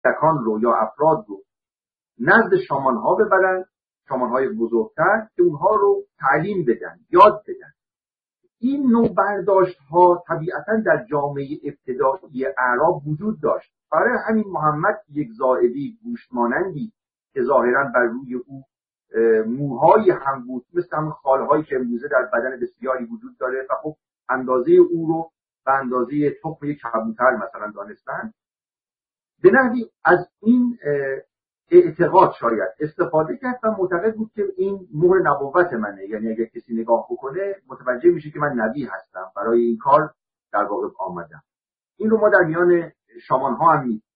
کودکان رو یا افراد رو نزد شامان‌ها ببرن، شامان‌های بزرگتر، که اونها رو تعلیم بدن، یاد بدن. این نوع برداشت‌ها طبیعتاً در جامعه ابتدایی اعراب وجود داشت. برای همین محمد یک زائدی گوشتمانندی که ظاهراً بر روی او موهایی هم بود، مثل همون خالهایی که امروزه در بدن بسیاری وجود داره و خب اندازه او رو به اندازه تخم یک کبوتر مثلا دانستن، به نحوی از این اعتقاد شاید استفاده کرد و معتقد بود که این مهر نبوت منه، یعنی اگر کسی نگاه بکنه متوجه میشه که من نبی هستم، برای این کار در واقع آمدم. این رو ما در میان شامان ها هم می‌بینیم.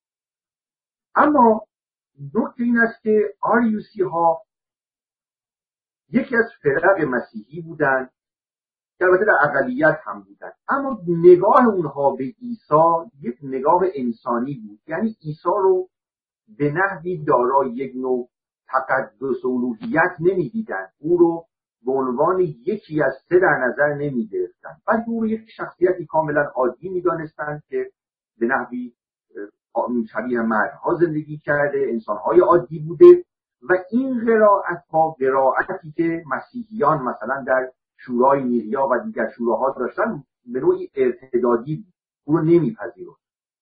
اما نکته این است که آریوسی ها یکی از فرق مسیحی بودند که البته در اقلیت هم بودند، اما نگاه اونها به عیسی یک نگاه انسانی بود. یعنی عیسی رو به نحوی دارای یک نوع تقدس و الوهیت نمی‌دیدند، او رو به عنوان یکی از سه در نظر نمی‌گرفتند، بلکه او رو یک شخصیتی کاملا عادی می‌دانستند که به نحوی شبیه مردها زندگی کرده، انسان‌های عادی بوده. و این قرائت‌ها قرائتی که مسیحیان مثلا در شورای نیقیا و دیگر شوراها داشتن به نوعی ارتدادی بود، او رو نمی‌پذیرفت.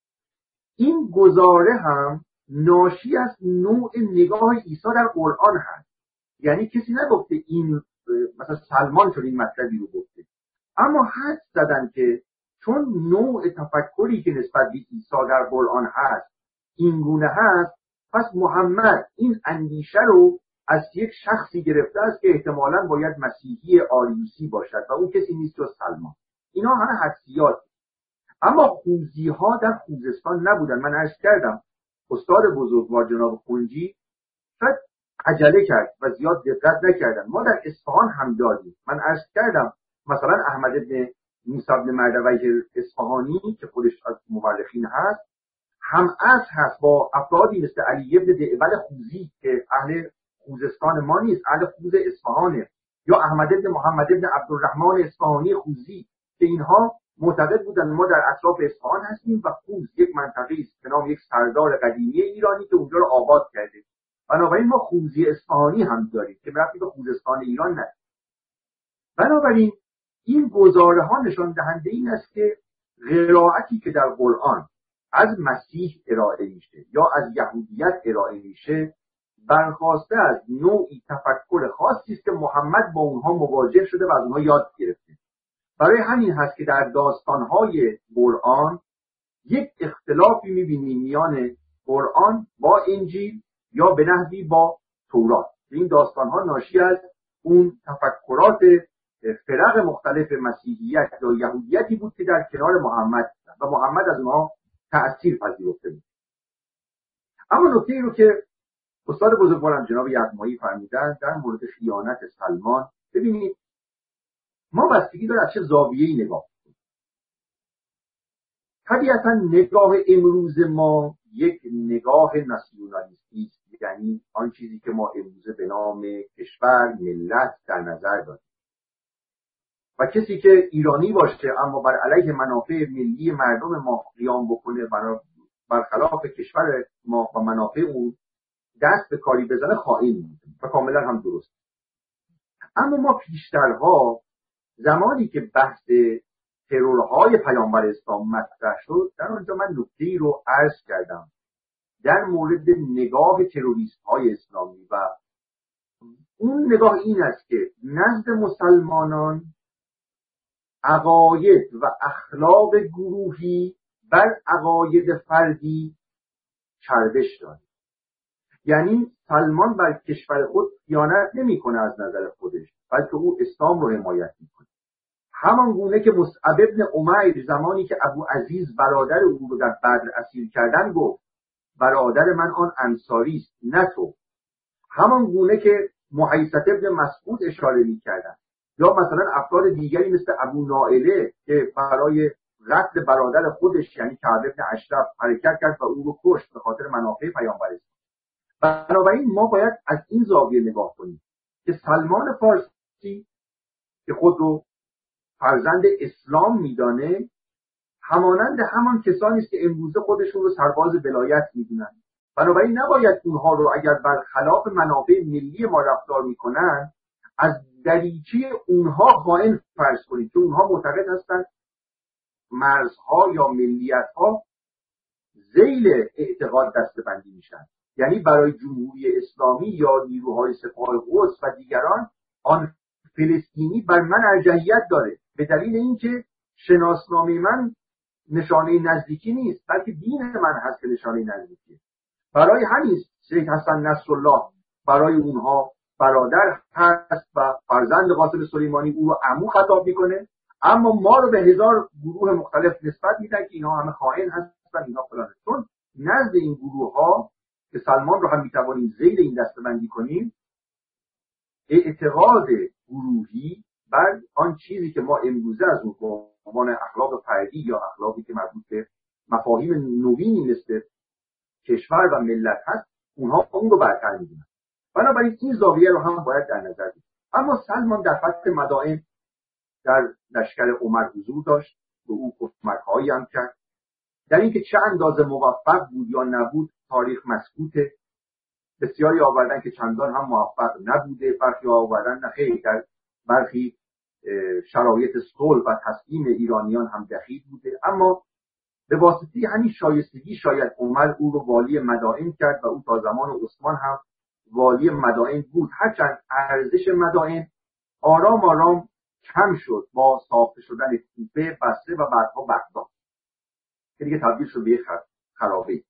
این گزاره هم ناشی از نوع نگاه عیسی در قرآن هست. یعنی کسی نگفته این مثلا سلمان چون این مطلبی رو گفته، اما حد زدن که چون نوع تفکری که نسبت به عیسی در قرآن هست این گونه هست، پس محمد این اندیشه رو از یک شخصی گرفته است که احتمالاً باید مسیحی آریوسی باشد و اون کسی نیست جز سلمان. اینا همه حدسیات. اما خوزی ها در خوزستان نبودن. من عرض کردم استاد بزرگوار جناب خونجی شاید عجله کرد و زیاد دقت نکردن. ما در اصفهان هم داریم. من عرض کردم مثلا احمد بن موسی بن مردویه اصفهانی که خودش از مورخین هست، هم عصر هست با افرادی مثل علی بن دعبل خوزی که اهل خوزستان ما نیست، اهل خوز اصفهانه، یا احمد بن محمد بن عبدالرحمن اصفهانی خوزی که اینها معتقد بودن ما در اطراف اصفهان هستیم و خوز یک منطقه است به نام یک سردار قدیمی ایرانی که اونجا رو آباد کرده. بنابراین ما خوزی اصفهانی هم داریم که ربطی به خوزستان ایران نداره. بنابراین این گزاره ها نشان دهنده این است که قرائتی که در قرآن از مسیح ارائه میشه یا از یهودیت ارائه میشه برخواسته از نوعی تفکر خاصی است که محمد با اونها مواجه شده و از اونها یاد گرفته. برای همین هست که در داستانهای قرآن یک اختلافی میبینیم میان قرآن با انجیل یا به نحوی با تورات. این داستانها ناشی از اون تفکرات فرق مختلف مسیحیت یا یهودیتی بود که در کنار محمد بودند و محمد از اونها تأثیر پذیرفته بود. اما نکته ای رو که استاد بزرگوارم جناب یغمایی فرمودن در مورد خیانت سلمان، ببینید ما بستگی داره از چه زاویه‌ای نگاه کنیم. طبیعتا نگاه امروز ما یک نگاه ناسیونالیستی است، یعنی آن چیزی که ما امروزه به نام کشور ملت در نظر داریم و کسی که ایرانی باشه اما بر علیه منافع ملی مردم ما قیام بکنه، برخلاف کشور ما و منافع اون دست به کاری بزنه، خائن می‌کنه و کاملا هم درست. اما ما پیشترها زمانی که بحث ترورهای پیامبر اسلام مطرح شد، در آنجا من نکته‌ای رو عرض کردم در مورد نگاه تروریست‌های اسلامی و اون نگاه این است که نزد مسلمانان عقاید و اخلاق گروهی بر عقاید فردی چربش داره. یعنی سلمان بر کشور خود خیانت نمی‌کنه از نظر خودش، بلکه او اسلام رو حمایت می‌کنه. همان گونه که مصعب بن عمیر زمانی که ابو عزیز برادر او رو در بدر اسیر کردن گفت برادر من آن انصاری است نه تو. همان گونه که محیصة بن مسعود اشاره می‌کردن، یا مثلا افراد دیگری مثل ابو نائله که برای قتل برادر خودش یعنی کعب بن اشرف حرکت کرد و او رو کشت به خاطر منافع پیامبر اسلام. بنابراین ما باید از این زاویه نگاه کنیم که سلمان فارسی که خود رو فرزند اسلام میدانه همانند همان کسانی است که امروزه خودشون رو سرباز ولایت میدونن بنابراین نباید اونها رو اگر برخلاف منافع ملی ما رفتار میکنن از دریچه اونها خائن فرض کنید، که اونها معتقد هستند مرزها یا ملیت‌ها ذیل اعتقاد دسته‌بندی میشن. یعنی برای جمهوری اسلامی یا نیروهای سپاه قدس و دیگران آن فلسطینی بر من ارجحیت داره، به دلیل اینکه شناسنامه من نشانه نزدیکی نیست، بلکه دین من هست که نشانه نزدیکی. برای همین شیخ حسن نصرالله برای اونها برادر هست و فرزند قاسم سلیمانی او رو عمو خطاب میکنه، اما ما رو به هزار گروه مختلف نسبت میدن که اینها همه خائن هستن، اینها فلان. چون نزد این گروه ها که سلمان رو هم میتوانیم ذیل این دسته‌بندی کنیم، اعتقاد گروهی بر آن چیزی که ما امروزه از اون به عنوان اخلاق فردی یا اخلاقی که مربوط به مفاهیم نوینی مثل کشور و ملت هست، اونها اون رو برتر می‌دونن. بنابراین این زاویه رو هم باید در نظر بگیریم. اما سلمان در فتح مدائن در لشکر عمر حضور داشت، به او کمک‌هایی هم کرد. در اینکه چه اندازه موفق بود یا نبود تاریخ مسکوته. بسیاری آوردن که چندان هم موفق نبوده، برخی آوردن نه خیر، در برخی شرایط صلح و تسلیم ایرانیان هم دخیل بوده. اما به واسطه همین شایستگی شاید عمر او رو والی مدائن کرد و او تا زمان عثمان هم والی مدائن بود، هرچند ارزش مدائن آرام آرام کم شد با ساخته شدن کوفه، بصره و بعدها بغداد که دیگه تبدیل شد به یک خرابه.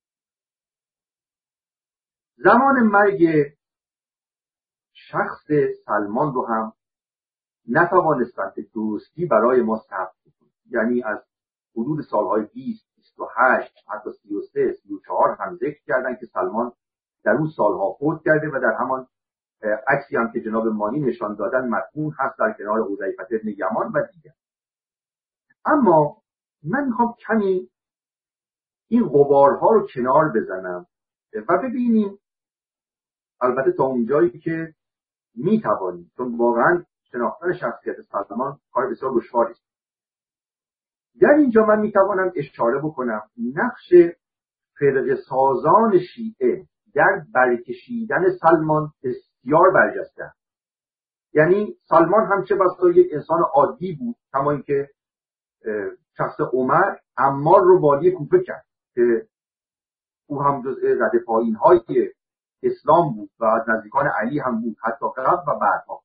زمان مرگ شخص سلمان رو هم نتوانستند به درستی برای ما ثبت کنند. یعنی از حدود سالهای 20 28 حتی 33 34 هم ذکر کردن که سلمان در اون سالها فوت کرده و در همان عکسی هم که جناب مانی نشان دادن مدفون هست در کنار حذیفه بن یمان و دیگر. اما من میخوام کمی این غبارها رو کنار بزنم و ببینیم، البته تا اونجایی که میتوانیم، چون واقعا شناختن شخصیت سلمان کار بسیار دشواری است. در اینجا من میتوانم اشاره بکنم نقش فرقه سازان شیعه در برکشیدن سلمان بسیار برجسته است. یعنی سلمان هم چه بسا یک انسان عادی بود، کما اینکه شخص عمر عمار رو والی کوفه کرد که او هم جزء رده پایین های اسلام بود و از نزدیکان علی هم بود، حتی قبل و بعدها.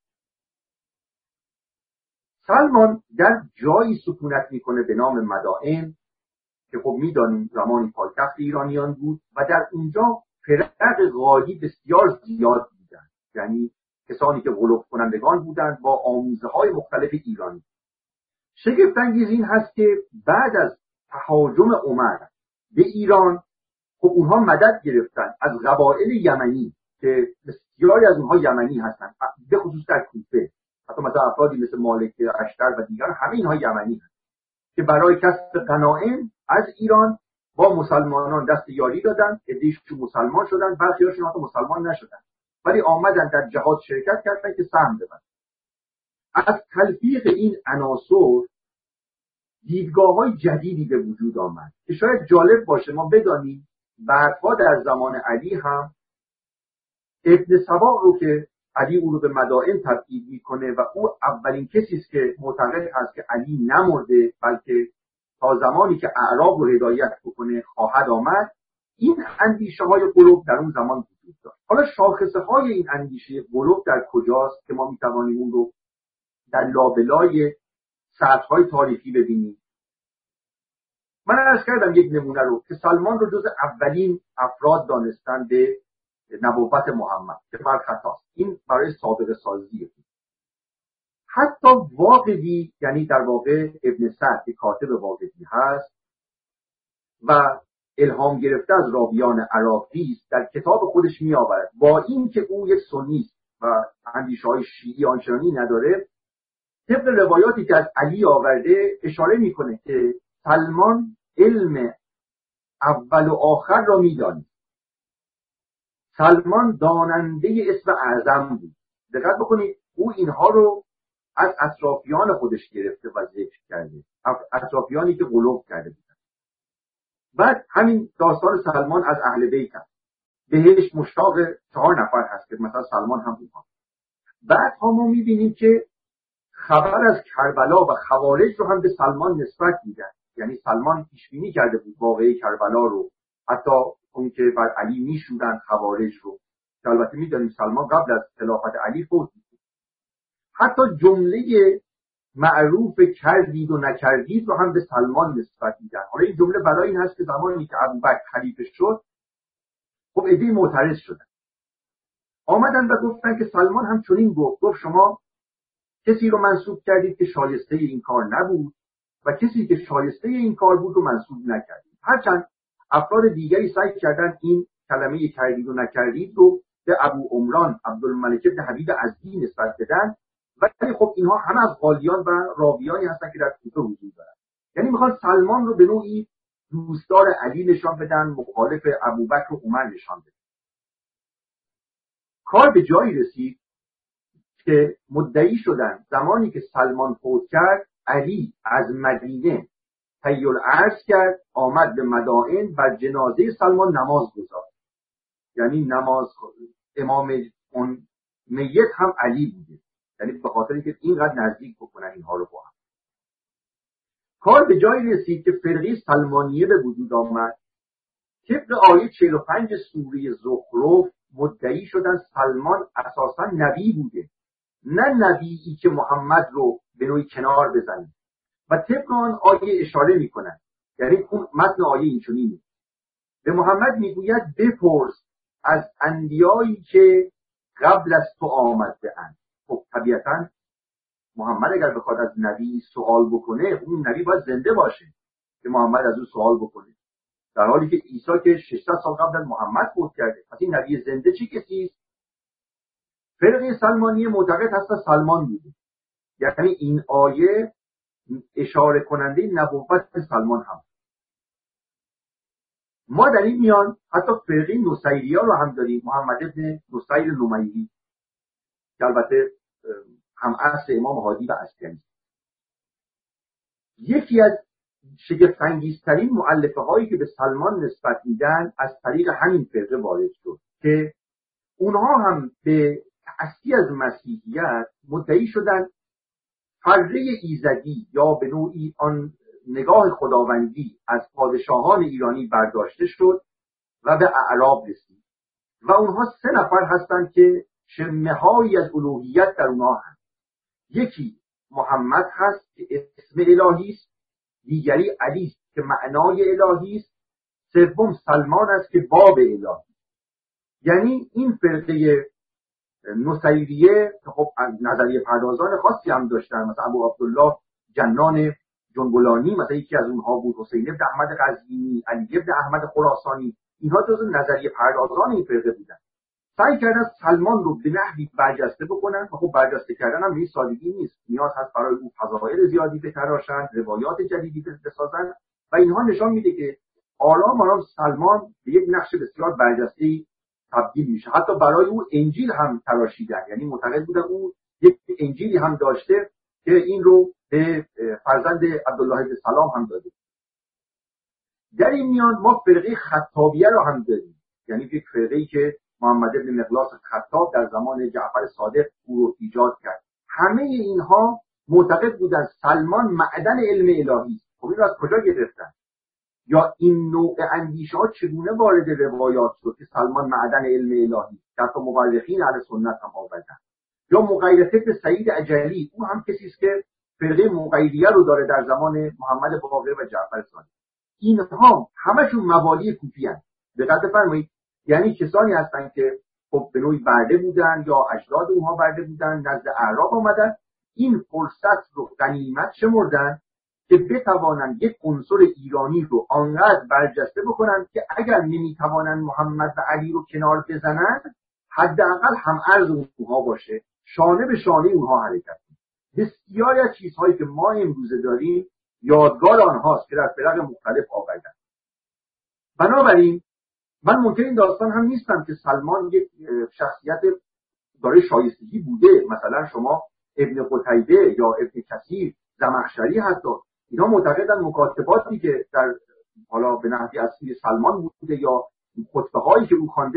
سلمان در جایی سکونت میکنه به نام مدائن که خب میدانیم زمانی پایتخت ایرانیان بود و در اونجا فرق غالی بسیار زیاد بودن، یعنی کسانی که غلو کنندگان بودند با آمیزه های مختلف ایرانی. شگفت انگیز این هست که بعد از تهاجم عمر به ایران خب اونها مدد گرفتن از قبایل یمنی که بسیاری از اونها یمنی هستند، به خصوص در کوفه. حتی مثلا افرادی مثل مالک اشتر و دیگر همه اینها یمنی هستند که برای کسب غنایم از ایران با مسلمانان دست یاری دادن، عده‌شون مسلمان شدن، برخی‌هاشون حتی مسلمان نشدن ولی آمدن در جهاد شرکت کردن که سهم ببرن. از تلفیق این عناصر دیدگاه‌های جدیدی به وجود آمد که شاید جالب باشه ما بدانیم بعدها در زمان علی هم ابن سبا رو که علی او رو به مدائن تبعید میکنه و او اولین کسی است که معتقد هست که علی نمرده بلکه تا زمانی که اعراب رو هدایت بکنه خواهد آمد، این اندیشه های قلوب در اون زمان وجود داشت. حالا شاخصه های این اندیشه قلوب در کجاست که ما میتوانیم اون رو در لابلای سطح های تاریخی ببینیم؟ من عرض کردم یک نمونه رو که سلمان رو جز اولین افراد دانستن به نبوت محمد که بر خطاست. این برای سابقه سازیه. حتی واقدی، یعنی در واقع ابن سعد که کاتب واقدی هست و الهام گرفته از راویان عراقی است، در کتاب خودش می آورد با این که او یک سنی است و اندیشه‌های شیعی آنچنانی نداره، طبق روایاتی که از علی آورده اشاره میکنه که سلمان علم اول و آخر را میدانید. سلمان داننده اسم اعظم بود. دقت بکنید او اینها رو از اطرافیان خودش گرفته و ذکر کرده، اطرافیانی که غلو کرده بودن. بعد همین داستان سلمان از اهل بیت هست. بهش مشتاق 4 نفر هست که مثلا سلمان هم اونها. بعد ما میبینیم که خبر از کربلا و خوارج رو هم به سلمان نسبت میدن. یعنی سلمان پیشبینی کرده بود واقعه کربلا رو، حتی اون که بر علی میشورن خوارج رو، که البته میدونیم سلمان قبل از خلافت علی فوت بود. حتی جمله معروف کردید و نکردید رو هم به سلمان نسبت میدن. حالا این جمله برای این هست که زمانی که ابوبکر خلیفه شد، خب عده‌ای معترض شدن، آمدن و گفتن که سلمان هم چنین گفت شما کسی رو منصوب کردید که شایسته این کار نبود و کسی که شایسته این کار بود رو منصوب نکردید. هرچند افراد دیگری سعی کردن این کلمه کردید و نکردید رو به ابو عمران عبدالملک بن حبیب ازدی نسبت بدن، ولی خب اینها همه از قالیان و راویانی هستن که در کوفه وجود دارن. یعنی میخوان سلمان رو به نوعی دوستدار علی نشان بدن، مخالف ابوبکر و عمر نشان بدن. کار به جایی رسید که مدعی شدن زمانی که سلمان فوت کرد، علی از مدینه طی العرض کرد، آمد به مدائن، بر جنازه سلمان نماز گذاشت. یعنی نماز امام اون میت هم علی بوده، یعنی به خاطر اینکه اینقدر نزدیک بکنن اینها رو با هم. کار به جایی رسید که فرقه سلمانیه به وجود آمد. طبق آیه 45 سوره زخرف مدعی شدن سلمان اساسا نبی بوده، نه نبیی که محمد رو به نوعی کنار بزنه. و طبق آن آیه اشاره میکنن، یعنی اون متن آیه اینچنینه: به محمد میگوید بپرس از انبیایی که قبل از تو آمده‌اند. خب طبیعتاً محمد اگر بخواد از نبی سوال بکنه، اون نبی باید زنده باشه که محمد از او سوال بکنه، در حالی که عیسی که 600 سال قبل از محمد فوت کرده. پس این نبی زنده چی کسی است؟ فرقه سلمانی معتقد هست سلمان بوده. یعنی این آیه اشاره کننده نبوت سلمان هم. ما در این میان حتی فرقه نصیری‌ها رو هم داریم، محمد ابن نصیر نمیری که البته هم اصل امام هادی و اسکندری. یکی از شگفت‌انگیزترین مؤلفه هایی که به سلمان نسبت میدن از طریق همین فرقه وارد شد که اونها هم به تأسی از مسیحیت مدعی شدن فره ایزدی یا به نوعی آن نگاه خداوندی از پادشاهان ایرانی برداشته شد و به اعراب رسید و اونها 3 نفر هستند که شمه‌هایی از الوهیت در اونها هست. یکی محمد هست که اسم الهی است، دیگری علی است که معنای الهی است، سوم سلمان است که باب الهی. یعنی این فرقه نصیریه که خب نظریه پردازان خاصی هم داشتن، مثلا ابو عبدالله جنان جنبلانی مثلا یکی از اونها بود، حسین بن احمد قزوینی، علی بن احمد خراسانی، اینها جزو نظریه پردازان این فرقه بودن. سعی کردن سلمان رو به نحوی برجسته بکنن و خب برجسته کردن هم به این سادگی نیست، نیاز هست برای او فضائل زیادی بتراشن، روایات جدیدی بسازن و اینها نشان میده که آرام سلمان به یک نقش بسیار برجسته‌ای تبدیل میشه. حتی برای او انجیل هم تراشیدن، یعنی معتقد بودن او یک انجیلی هم داشته که این رو به فرزند عبدالله بن سلام هم داده. در این میان ما فرقه خطابیه رو هم داریم، یعنی یک فرقه‌ای که محمد بن مقلاس خطاب در زمان جعفر صادق او رو ایجاد کرد. همه اینها معتقد بودن سلمان معدن علم الهی است. خب این رو از کجا گرفتن؟ یا این نوع اندیشه ها چگونه وارد روایات شد که سلمان معدن علم الهی؟ که حتی مورخین اهل سنت هم آوردن. یا مغیرة بن سعید اجلی، او هم کسی است که فرقه مغیریه رو داره در زمان محمد باقر و جعفر صادق. اینها همشون موالی کوفی هستند. دقت بفرمایید، یعنی کسانی هستند که خب به نوعی برده بودن یا اجداد اونها برده بودن، نزد اعراب آمدن، این فرصت رو غنیمت شمردن که بتوانند یک عنصر ایرانی رو آنقدر برجسته بکنن که اگر نمیتوانند محمد و علی رو کنار بزنند، حداقل هم ارز اونها باشه، شانه به شانه اونها حرکت کنه. بسیاری از چیزهایی که ما امروزه داریم یادگار آنهاست که در فرق مختلف آوردن. بنابراین من منکر این داستان هم نیستم که سلمان یک شخصیت داره شایستگی بوده. مثلا شما ابن قتیبه یا ابن کثیر، زمخشری، حتی اینا معتقدن مکاتباتی که در حالا به نحوی اصلی سلمان بوده یا خطبه هایی که او خوانده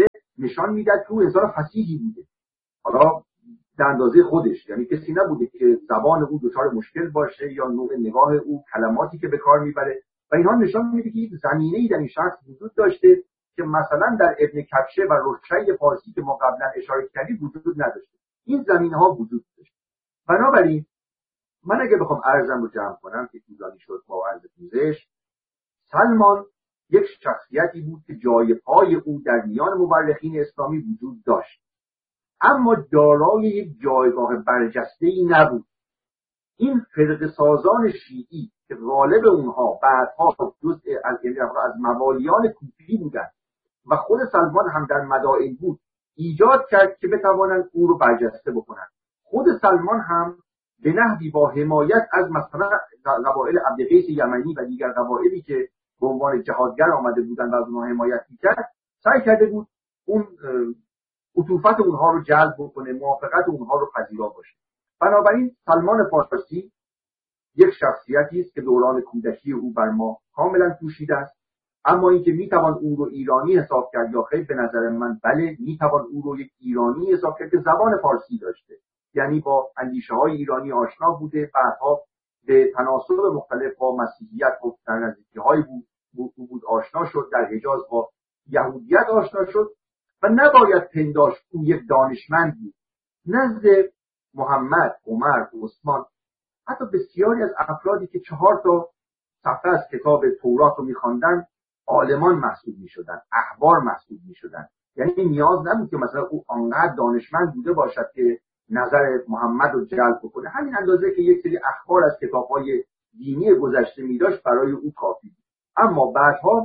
نشان میداد که او انسان فصیحی بوده، حالا در اندازه خودش، یعنی کسی نبوده که زبان او دچار مشکل باشه یا نوع نگاه او، کلماتی که به کار میبره، و اینها نشان میده که یک زمینه‌ای در این شخص وجود داشته که مثلا در ابن کبشه و رشید فارسی که ما قبلا اشاره کردیم وجود نداشته. این زمینه‌ها وجود داشت. بنابراین من اگه بخوام عرضم رو جمع کنم که طولانی شد با عرض پوزش، سلمان یک شخصیتی بود که جای پای او در میان مورخین اسلامی وجود داشت، اما دارای یک جایگاه برجسته‌ای نبود. این فرقه سازان شیعی که غالب اونها بعدها جزء از موالیان کوفی بودند و خود سلمان هم در مدائن بود، ایجاد کرد که بتوانند او رو برجسته بکنند. خود سلمان هم به نحوی با حمایت از مثلا قبایل عبدقیس یمنی و دیگر قبایلی که به عنوان جهادگر آمده بودند و از اونها حمایت می‌کرد، سعی کرده بود اون عطوفت اونها رو جلب بکنه، موافقت اونها رو پذیرا باشه. بنابراین سلمان فارسی یک شخصیتی است که دوران کودکی او بر ما کاملا پوشیده است، اما اینکه میتوان او رو ایرانی حساب کرد یا خیر، به نظر من بله، میتوان او رو یک ایرانی حساب کرد که زبان فارسی داشته، یعنی با اندیشه های ایرانی آشنا بوده، بعدها به تناسب مختلف با مسیحیت و در نزدیکی های بود آشنا شد، در حجاز با یهودیت آشنا شد و نباید پنداشت او یک دانشمند بود. نزد محمد، عمر، عثمان، حتی بسیاری از افرادی که 4 صفحه از کتاب تورات رو می‌خواندن عالمان محسوب می‌شدن، احبار محسوب می‌شدن. یعنی نیاز نبود که مثلا او آنقدر دانشمند بوده باشد که نظر محمد رو جلب بکنه، همین اندازه که یک سری اخبار از کتاب‌های دینی گذشته می‌داشت برای او کافی بود. اما بعدها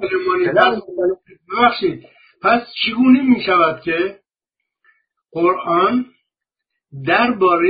ببخشید، پس چگونه می‌شود که قرآن درباره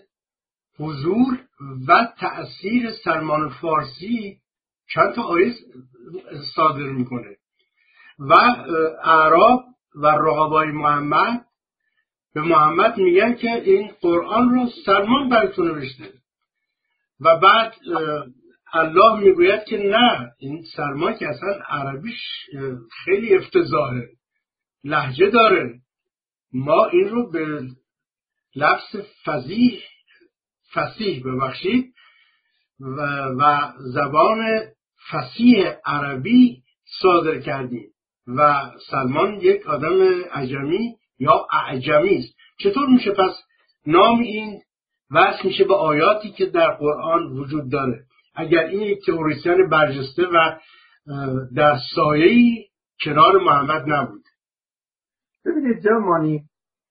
حضور و تأثیر سلمان فارسی چند تا آیه صادر میکنه و اعراب و رقبای محمد به محمد میگن که این قرآن رو سلمان براتون نوشته و بعد الله میگوید که نه، این سلمان که اصلا عربیش خیلی افتضاحه، لهجه داره، ما این رو به لفظ فصیح ببخشید و زبان فصیح عربی صادر کردیم و سلمان یک آدم عجمی یا اعجمی است. چطور میشه پس نام این وصل میشه به آیاتی که در قرآن وجود داره اگر این یک تئوریسین برجسته و در سایه‌ای کنار محمد نبود؟ ببینید جمانی،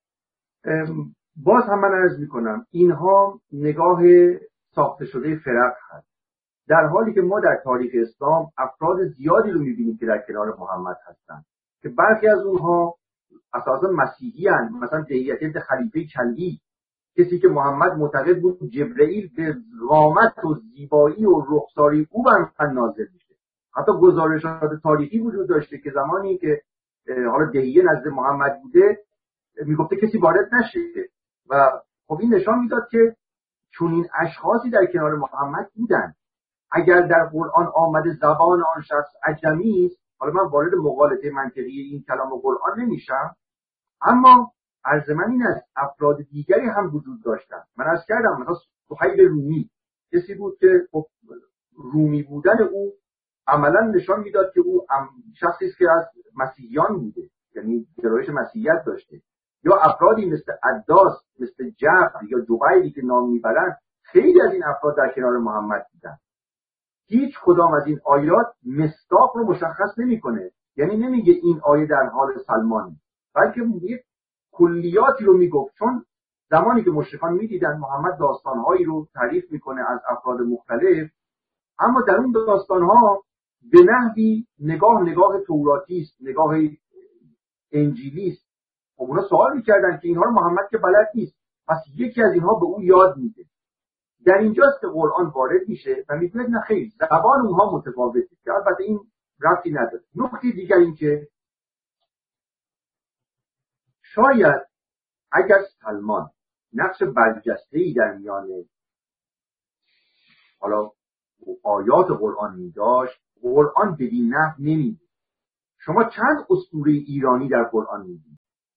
باز هم من عرض میکنم اینها نگاه ساخته شده فرق هست، در حالی که ما در تاریخ اسلام افراد زیادی رو میبینیم که در کنار محمد هستند که برخی از اونها اساسا مسیحی هستند. مثلا دهیه ابن خلیفه کلبی، کسی که محمد معتقد بود جبرئیل به قامت و زیبایی و رخساری او بر من نازل میشه. حتی گزارشات تاریخی وجود داشته که زمانی که حالا دهیه نزد محمد بوده میگفته کسی وارد نشه و خب این نشان میداد که چون این اشخاصی در کنار محمد بودن. اگر در قرآن آمده زبان آن شخص عجمی است، حالا من وارد مغالطه منطقی این کلام و قرآن نمیشم، اما عرض من این است افراد دیگری هم وجود داشتن. من عرض کردم مثلا صهیب رومی کسی بود که رومی بودن او عملا نشان میداد که او شخصی است که از مسیحیان بوده، یعنی گرایش مسیحیت داشته. یا افرادی مثل عداس، مثل جعفر یا جبیری که نام میبرن، خیلی از این افراد در کنار محمد بودن. هیچ کدام از این آیات مصداق رو مشخص نمیکنه، یعنی نمیگه این آیه در حال سلمانه، بلکه میگه کلیاتی رو میگفت. چون زمانی که مشرکان میدیدن محمد داستانهایی رو تعریف میکنه از افراد مختلف، اما در اون داستانها به نحوی نگاه توراتی است، نگاه انجیلی است. خب اونا سوال میکردن که اینها رو محمد که بلد نیست، پس یکی از اینها به او یاد میده. در اینجاست که قرآن وارد میشه و میگه نه خیر، زبان اونها متفاوته، که البته این ربطی نداره. نکته دیگر این که شاید اگر سلمان نقش برجسته‌ای در میان حالا آیات قرآن می‌داشت، قرآن بدین نحو نمی‌بود. شما چند اسطوره ایرانی در قرآن می‌بینید؟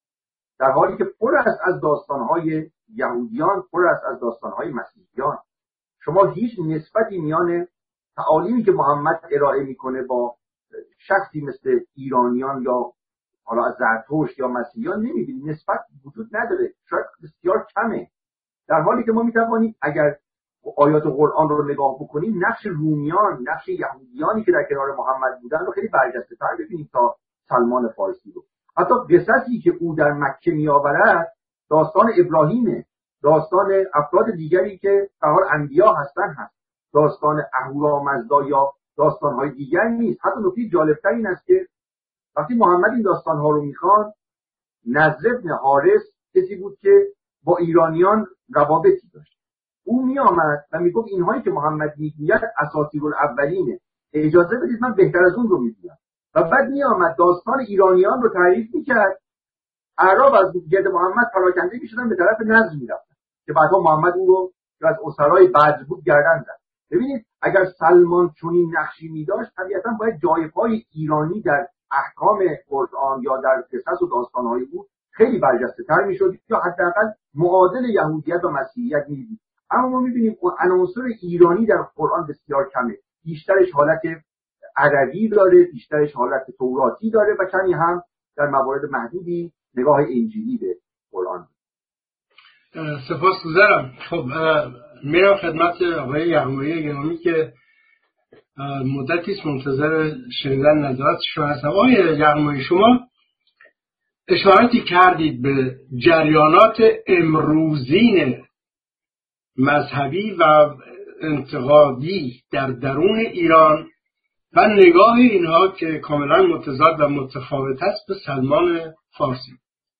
در حالی که پر است از داستانهای یهودیان، پر است از داستانهای مسیحیان. شما هیچ نسبتی میان تعالیمی که محمد ارائه میکنه با شخصی مثل ایرانیان یا حالا از زرتشت یا مسیحیان نمیبینید. نسبت وجود نداره، شاید بسیار کمه. در حالی که ما میتوانیم اگر آیات قرآن رو نگاه بکنیم نقش رومیان، نقش یهودیانی که در کنار محمد بودن رو خیلی برجسته‌تر ببینیم تا سلمان فارسی رو. حتی قصصی که او در مکه میآورد داستان ابراهیمه، داستان افراد دیگری که به حال انبیا هستن هست، داستان اهورامزدا یا داستان‌های دیگر نیست. حتی نکته جالب‌تر این است که وقتی محمد این داستان‌ها رو می‌خواند، نضر بن حارث کسی بود که با ایرانیان روابطی داشت. او میآمد و میگفت اینهایی که محمد میگوید اساطیرالاولینه، اجازه بدید من بهتر از اون رو میگم. و بعد میآمد داستان ایرانیان رو تعریف میکرد. اعراب از گرد محمد پراکنده میشدن به طرف نضر میرفتن که بعدها محمد اون رو که از اسرای بدر بود گردن زد. ببینید اگر سلمان چنین نقشی میداشت طبیعتا باید جای پای ایرانی در احکام قرآن یا در قصص و داستان‌های بود خیلی برجسته‌تر میشد یا حداقل معادل یهودیت و مسیحیت میدید. اما ما میبینیم عناصر ایرانی در قرآن بسیار کمه. بیشترش حالت عربی داره، بیشترش حالت توراتی داره و کمی هم در موارد محدودی نگاه انجیلی به قرآن. سپاسگزارم. خب میرم خدمت آقای یغمایی گرامی که مدتی است منتظر شنیدن نظرات شما هستم. آقای یغمایی، شما اشارتی کردید به جریانات امروزین مذهبی و انتقادی در درون ایران و نگاه اینها که کاملا متضاد و متفاوت است به سلمان فارسی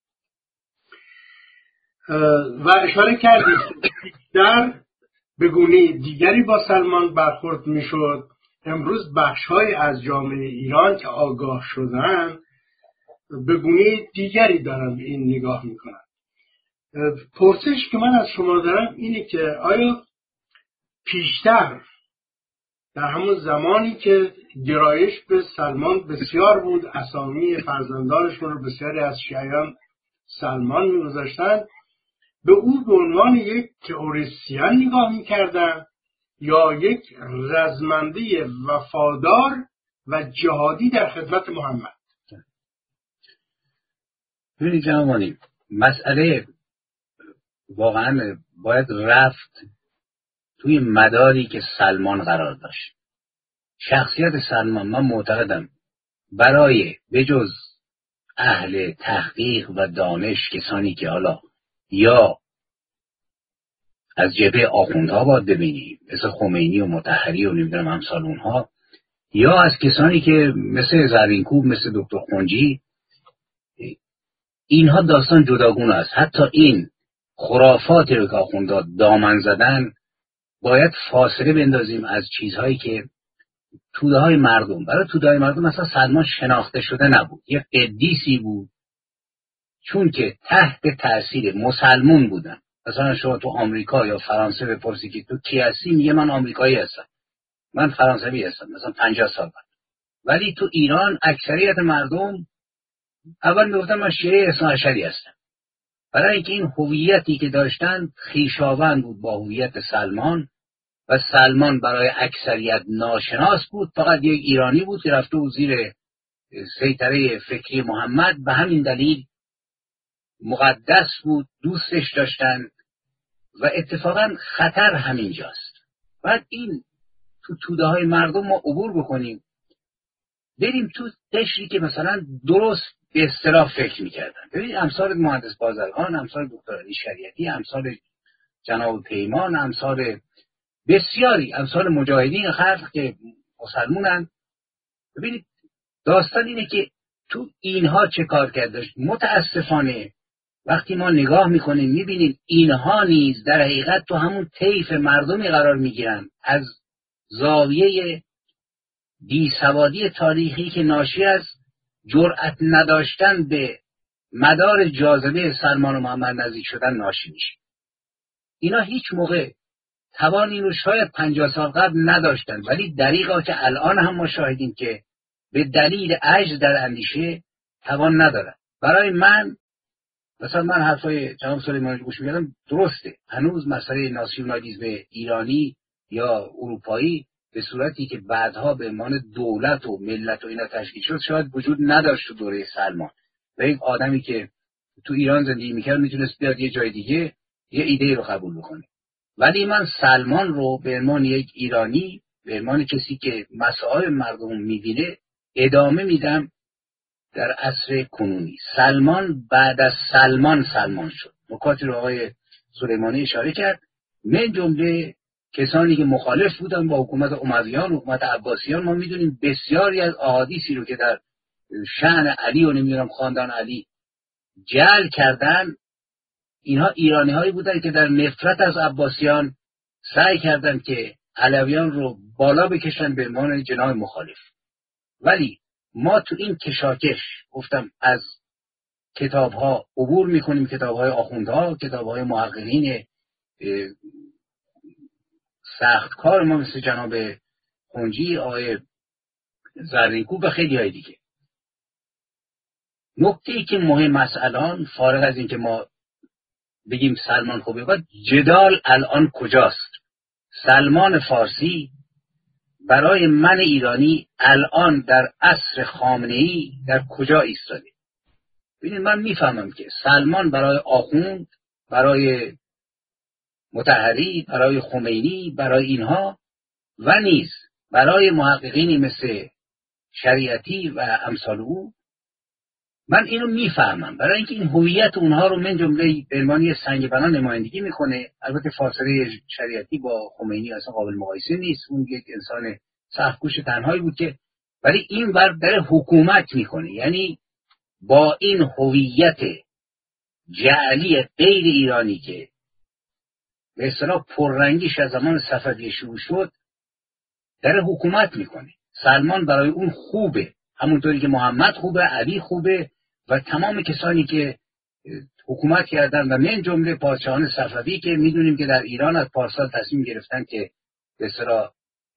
و اشاره کردید در به گونه دیگری با سلمان برخورد میشد. امروز بخش‌های از جامعه ایران که آگاه شدن به گونه دیگری دارن به این نگاه میکنن. پرسش که من از شما دارم اینه که آیا پیشتر در همون زمانی که گرایش به سلمان بسیار بود، اسامی فرزندانشون رو بسیاری از شیعیان سلمان می‌گذاشتن، به او به عنوان یک تئوریسین نگاه می‌کردن یا یک رزمنده وفادار و جهادی در خدمت محمد؟ ببینید جنابانی، مسئله واقعا باید رفت توی مداری که سلمان قرار داشت. شخصیت سلمان من معتقدم برای بجز اهل تحقیق و دانش، کسانی که حالا یا از جبهه آخوندها باید ببینیم مثل خمینی و مطهری و نمیدونم امثال اونها، یا از کسانی که مثل زرینکوب، مثل دکتر خنجی، اینها داستان جداگونه است. حتی این خرافاتی رو که آخوندها دامن زدن باید فاصله بندازیم از چیزهایی که توده های مردم. برای توده های مردم مثلا سلمان شناخته شده نبود، یک قدیسی بود، چون که تحت تأثیر مسلمون بودن. مثلا شما تو آمریکا یا فرانسه بپرسی که تو کی هستی، میگه من آمریکایی هستم، من فرانسوی هستم، مثلا 50 سال بعد. ولی تو ایران اکثریت مردم اول میگفتن من شیعه اثناعشری هستم، برای اینکه این هویتی که داشتن خویشاوند بود با هویت سلمان، و سلمان برای اکثریت ناشناس بود، فقط یک ایرانی بود که رفته بود زیر سیطره فکری محمد. به همین دلیل مقدس بود، دوستش داشتن و اتفاقا خطر همینجاست. بعد این تو توده های مردم ما عبور بکنیم، بریم تو قشری که مثلا درست به اصطلاح فکر میکردن. ببینید امثال مهندس بازرگان، امثال دکتر علی شریعتی، امثال جناب پیمان، امثال بسیاری، امثال مجاهدین خلق که مسلمونن. ببینید داستان اینه که تو اینها چه کار کرده. متاسفانه وقتی ما نگاه میکنیم میبینیم اینها نیز در حقیقت تو همون طیف مردمی قرار میگیرن از زاویه بیسوادی تاریخی که ناشی از جرأت نداشتن به مدار جاذبه سلمان و محمد نزدیک شدن ناشی میشه. اینا هیچ موقع توان این رو شاید 50 سال قبل نداشتن، ولی دریغا که الان هم ما شاهدیم که به دلیل عجز در اندیشه توان ندارن. برای من مثلا من حرفای جناب سلیمانی گوش می‌کردم، درسته هنوز مسئله ناسیونالیسم ایرانی یا اروپایی به صورتی که بعدها به عنوان دولت و ملت و اینا تشکیل شد شاید وجود نداشت تو دوره سلمان. و یک آدمی که تو ایران زندگی می‌کرد میتونست بیاد یه جای دیگه یه ایده رو قبول بکنه. ولی من سلمان رو به عنوان یک ایرانی، به عنوان کسی که مسائل مردم می‌بینه ادامه میدم در عصر کنونی. سلمان بعد از سلمان شد. نکاتی رو آقای سلیمانی اشاره کرد، من جمله کسانی که مخالف بودن با حکومت امویان و حکومت عباسیان. ما میدونیم بسیاری از احادیثی رو که در شأن علی و نمیدونم خاندان علی جعل کردن، اینها ایرانی هایی بودن که در نفرت از عباسیان سعی کردند که علویان رو بالا بکشن به عنوان جناح مخالف. ولی ما تو این کشاکش گفتم از کتاب ها عبور میکنیم، کتاب های آخوندها، کتاب های محققین سخت کار ما مثل جناب خنجی، آقای زرینکوب و خیلی های دیگه. نکته ای که مهم است الان، فارغ از این که ما بگیم سلمان خوبه، باید جدال الان کجاست؟ سلمان فارسی برای من ایرانی الان در عصر خامنه‌ای در کجا ایستاده؟ ببینید من میفهمم که سلمان برای آخوند، برای مطهری، برای خمینی، برای اینها و نیز برای محققینی مثل شریعتی و امثال او، من اینو میفهمم، برای اینکه این هویت اونها رو من جمله به عنوان سنگ بنا نمایندگی میکنه. البته فاصله شریعتی با خمینی اصلا قابل مقایسه نیست، اون یک انسان سخت‌کوش تنهایی بود که، ولی این بر در حکومت میکنه. یعنی با این هویت جعلی غیر ایرانی که به اصطلاح پررنگیش از زمان صفوی شروع شد در حکومت میکنه. سلمان برای اون خوبه، همونطوری که محمد خوبه، علی خوبه و تمام کسانی که حکومت کردن و من جمله پادشاهان صفوی که میدونیم که در ایران از پارسال تصمیم گرفتن که به اصطلاح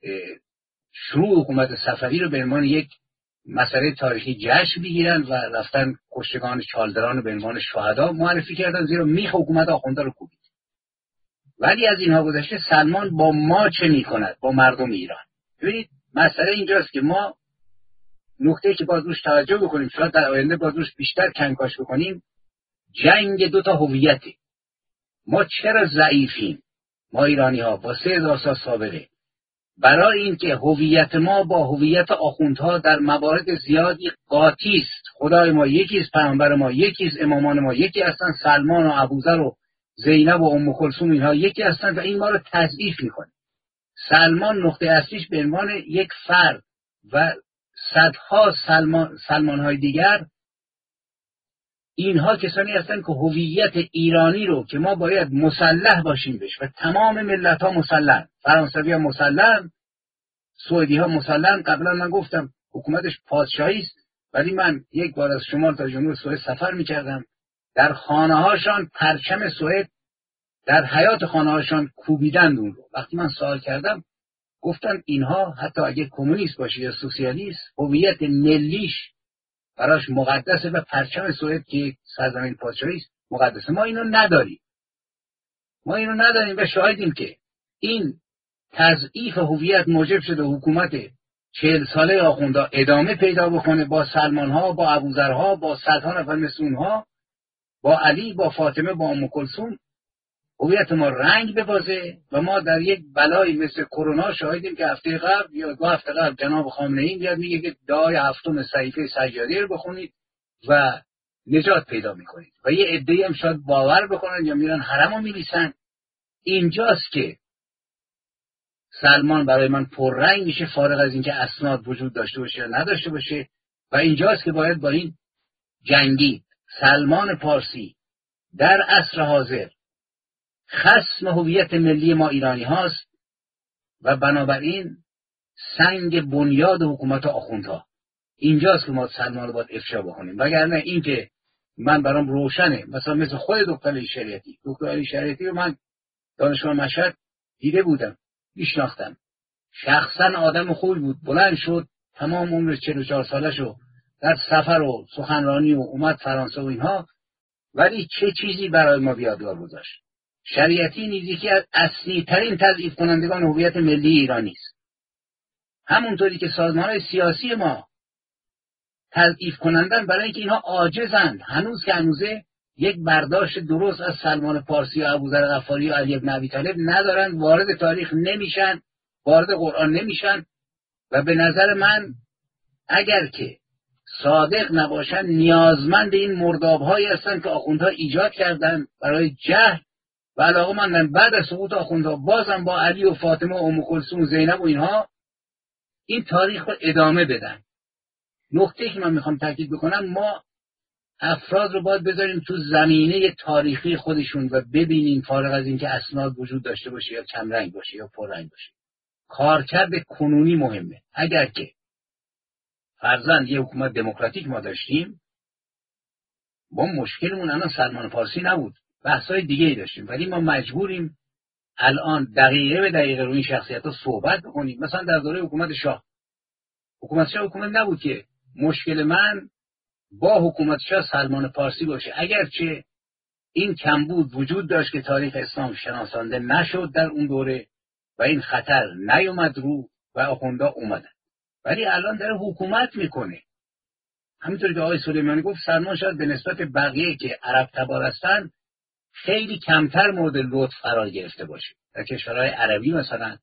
شروع حکومت صفوی رو به عنوان یک مسئله تاریخی جشن بگیرن و رفتن کشتگان چالدران رو به عنوان شهدا معرفی کردن، زیرا میخ حکومت آخونده رو کوبید. ولی از اینها گذشته سلمان با ما چه میکند؟ با مردم ایران. ببینید مسئله اینجاست که ما نکته که باید روش توجه بکنیم، شاید در آینده باید روش بیشتر کنکاش بکنیم، جنگ دوتا هویته. ما چرا ضعیفیم ما ایرانی ها با 3000 سال سابقه؟ برای اینکه هویت ما با هویت آخوندها در موارد زیادی قاطی است. خدای ما یکیست، پیامبر ما یکیست، امامان ما یکی هستن، سلمان و ابوذر و زینب و ام کلثوم اینها یکی هستن و این ما رو تضعیف میکنه. سلمان نقطه اصلیش به عنوان یک فرد و صدها سلمان های دیگر، اینها کسانی هستند که هویت ایرانی رو که ما باید مسلح باشیم بهش و تمام ملت ها مسلح، فرانسوی ها مسلح، سعودی ها مسلح. قبلا من گفتم حکومتش پادشاهی است، ولی من یک بار از شمال تا جنوب سوئد سفر میکردم، در خانه هاشان پرچم سوئد در حیات خانه هاشان کوبیدند اون رو. وقتی من سوال کردم گفتن اینها حتی اگه کمونیست باشه یا سوسیالیست، هویت ملیش براش مقدسه و پرچم سوئد که سرزمین پادشاهی است مقدسه. ما اینو نداریم و شاهدیم که این تضعیف هویت موجب شده حکومت 40 ساله آخوندا ادامه پیدا بکنه با سلمان‌ها، با ابوذرها، با صدها نفر مثل اونها، با علی، با فاطمه، با ام کلثوم. هویت ما رنگ ببازه و ما در یک بلایی مثل کرونا شاهدیم که هفته قبل یا 2 هفته قبل جناب خامنه‌ای میاد میگه که دعای 7 صحیفه سجادی رو بخونید و نجات پیدا میکنید و یه عده‌ای هم شاید باور بکنن یا میرن حرم رو میریسن. اینجاست که سلمان برای من پررنگ میشه، فارغ از اینکه اسناد وجود داشته باشه یا نداشته باشه، و اینجاست که باید با این جنگی. سلمان پارسی در عصر حاضر خصم هویت ملی ما ایرانی هاست و بنابراین سنگ بنیاد حکومت آخوندها. اینجاست که ما سلمان رو باید افشا بکنیم، وگرنه این که من برام روشنه. مثلا مثل خود دکتر علی شریعتی رو من دانشگاه مشهد دیده بودم، میشناختم، شخصا آدم خوبی بود. بلند شد تمام عمر 44 سالشو در سفر و سخنرانی و اومد فرانسه و اینها ولی چه چیزی برای ما یادگار گذاشت؟ شریعتی نیز یکی از اصلی‌ترین تضعیف کنندگان هویت ملی ایرانی است. همونطوری که سازمان‌های سیاسی ما تضعیف کنندن برای اینکه اینها عاجزند، هنوز که هنوزه یک برداشت درست از سلمان پارسی و ابوذر غفاری و علی بن ابی طالب ندارن، وارد تاریخ نمیشن، وارد قرآن نمیشن و به نظر من اگر که صادق نباشن نیازمند این مرداب‌هایی هستن که آخوندها ایجاد کردن برای جهل و علاقه‌مندن بعد از سقوط آخوندها بازم با علی و فاطمه و ام کلثوم و زینب و اینها این تاریخ رو ادامه بدن. نکته که من میخوام تاکید بکنم، ما افراد رو باید بذاریم تو زمینه تاریخی خودشون و ببینیم، فارغ از اینکه اسناد وجود داشته باشه یا کمرنگ باشه یا پررنگ باشه. کارکرد کنونی مهمه. اگر که فرضاً یه حکومت دموکراتیک ما داشتیم، ما مشکلمون الان سلمان پارسی نبود، بحث‌های دیگه‌ای داشتیم، ولی ما مجبوریم الان دقیقه به دقیقه روی این شخصیت‌ها صحبت بکنیم. مثلا در دوره حکومت شاه حکومت نبود که مشکل من با حکومت شاه سلمان پارسی باشه، اگرچه این کمبود وجود داشت که تاریخ اسلام شناسانده نشد در اون دوره و این خطر نیومد رو و آخوندا اومدن، ولی الان داره حکومت میکنه. همینطوری که آقای سلیمانی گفت، سلمان شاید به نسبت بقیه که عرب تبار هستن خیلی کمتر مورد لطف قرار گرفته باشه. در کشورهای عربی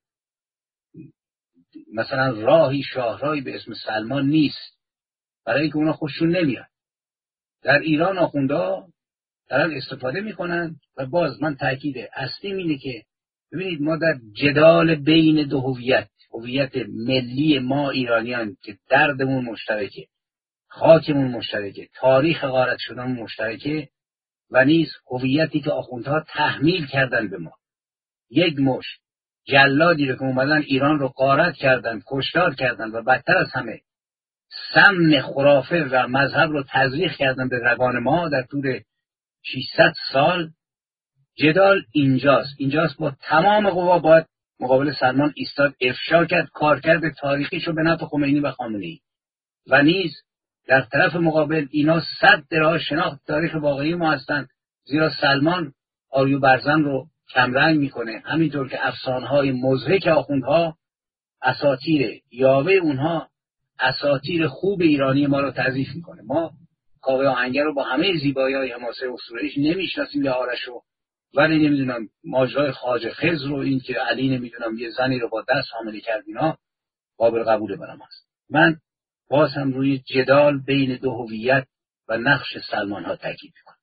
مثلا راهی شاهراهی به اسم سلمان نیست، برای اینکه اونا خوششون نمیاد. در ایران آخوندا دارن استفاده میکنن و باز من تاکید اصلیم اینه که ببینید ما در جدال بین دو هویت ملی ما ایرانیان که دردمون مشترکه، خاکمون مشترکه، تاریخ غارت شدنمون مشترکه و نیز هویتی که آخوندها تحمیل کردن به ما. یک مش جلادی رو که اومدن ایران رو غارت کردن، کشتار کردن و بدتر از همه سم خرافه و مذهب رو تزریق کردن به رگان ما در طول 600 سال. جدال اینجاست با تمام قوا باید مقابل سلمان ایستاد، افشا کرد کارکرد تاریخیشو به نفع خمینی و خامنه‌ای و نیز در طرف مقابل اینا صد راه شناخت تاریخ واقعی ما هستن، زیرا سلمان آریو برزن رو کمرنگ میکنه، همینطور که افسانه‌های مضحک آخوندها اساطیر یاوه اونها اساطیر خوب ایرانی ما رو تضعیف میکنه. ما کاوه آهنگر رو با همه زیبایی‌های حماسه اسطوره‌ایش نمیشناسیم یا آرشو، ولی نمیدونم ماجرای خواجه خضر رو، این که علی نمیدونم یه زنی رو با دست حامله کرد، اینا قابل قبول برام هست. من باز هم روی جدال بین دو هویت و نقش سلمان ها تاکید میکنم.